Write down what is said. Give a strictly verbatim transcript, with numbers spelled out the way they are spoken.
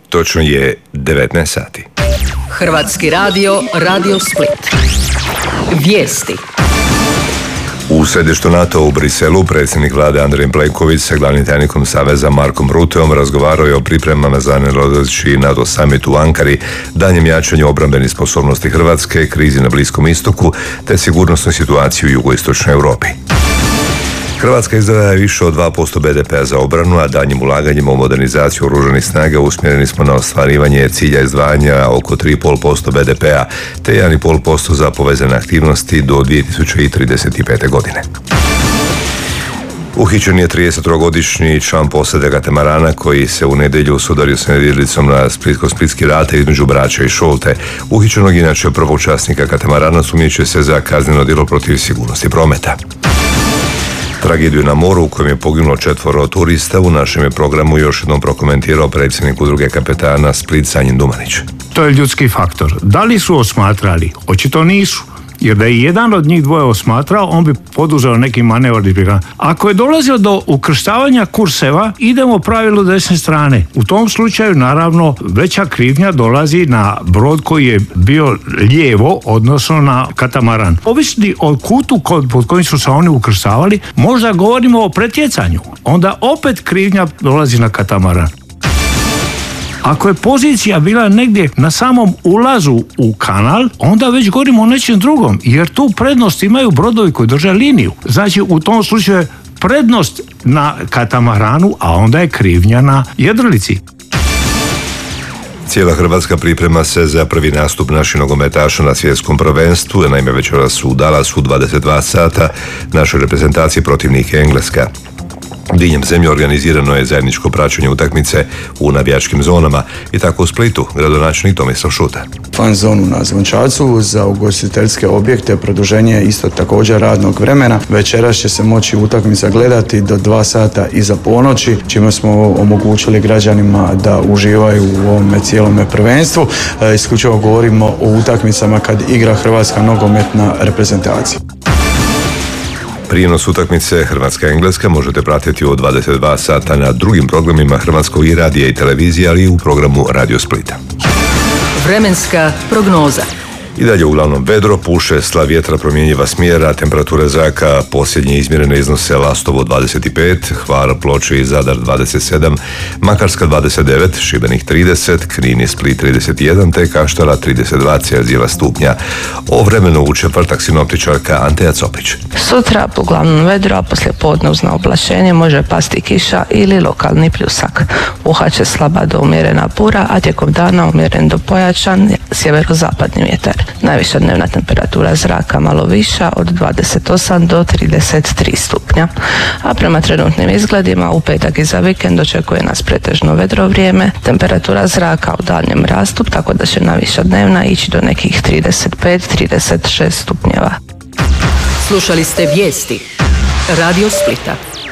Točno je devetnaest sati. Hrvatski radio, Radio Split. Vijesti. U središtu NATO u Briselu predsjednik vlade Andrej Plenković sa glavnim tajnikom Saveza Markom Ruteom razgovarao je o pripremama za nadolazeći NATO summit u Ankari, danjem jačanju obrambenih sposobnosti Hrvatske, krizi na Bliskom istoku te sigurnosnoj situaciji u jugoistočnoj Europi. Hrvatska izdvaja više od dva posto be de pea za obranu, a daljnjim ulaganjima u modernizaciju oružanih snaga usmjereni smo na ostvarivanje cilja izdvajanja oko tri zarez pet posto be de pea te jedan zarez pet posto za povezane aktivnosti do dvije tisuće trideset pete. godine. Uhićen je tridesettrogodišnji član posade katamarana koji se u nedjelju sudario sa nedjeljicom na splitsko-splitski rate između Brača i Šolte. Uhićenog inače prvog časnika katamarana sumnjiče se za kazneno djelo protiv sigurnosti prometa. Tragediju na moru u kojem je poginulo četvoro turista u našem je programu još jednom prokomentirao predsjednik udruge kapetana Split Sanjin Dumanić. To je ljudski faktor. Da li su osmatrali? Očito nisu. Jer da je jedan od njih dvoje osmatrao, on bi poduzeo neki manevar. Ako je dolazilo do ukrštavanja kurseva, idemo pravilu desne strane. U tom slučaju, naravno, veća krivnja dolazi na brod koji je bio lijevo, odnosno na katamaran. Ovisni od kutu pod kojim su se oni ukrštavali, možda govorimo o pretjecanju. Onda opet krivnja dolazi na katamaran. Ako je pozicija bila negdje na samom ulazu u kanal, onda već govorimo o nečem drugom, jer tu prednost imaju brodovi koji drže liniju. Znači, u tom slučaju je prednost na katamaranu, a onda je krivnja na jedrilici. Cijela Hrvatska priprema se za prvi nastup naših nogometaša na svjetskom prvenstvu, naime večeras u Dallasu u dvadeset dva sata našoj reprezentaciji protivnik je Engleska. Diljem zemlje organizirano je zajedničko praćenje utakmice u navijačkim zonama i tako u Splitu gradonačelnik Tomislav Šuta. Fan zonu na Zvončacu za ugostiteljske objekte produženje isto također radnog vremena. Večeras će se moći utakmica gledati do dva sata iza ponoći, čime smo omogućili građanima da uživaju u ovome cijelome prvenstvu. E, isključivo govorimo o utakmicama kad igra Hrvatska nogometna reprezentacija. Prijenos utakmice Hrvatska-Engleska možete pratiti od dvadeset dva sata na drugim programima Hrvatskog i radija i televizije, ali i u programu Radio Splita. Vremenska prognoza. I dalje uglavnom vedro, puše sla vjetra promjenjiva smjera, temperature zraka posljednje izmjerene iznose Lastovo dvadeset pet, Hvar, Ploče i Zadar dvadeset sedam, Makarska dvadeset devet, Šibenik trideset, Knin i Split trideset jedan te Kaštela trideset dva Celzijeva stupnja. O vremenu u četvrtak sinoptičarka Anteja Copić. Sutra uglavnom vedro, a poslije podne uz oblačenje može pasti kiša ili lokalni pljusak. Puhat će slaba do umjerena bura, a tijekom dana umjeren do pojačan sjeverozapadni vjetar. Najviša dnevna temperatura zraka malo viša od dvadeset osam do trideset tri stupnja. A prema trenutnim izgledima u petak i za vikend očekuje nas pretežno vedro vrijeme, temperatura zraka u daljnjem rastu, tako da će najviša dnevna ići do nekih trideset pet do trideset šest stupnjeva. Slušali ste vijesti Radio Splita.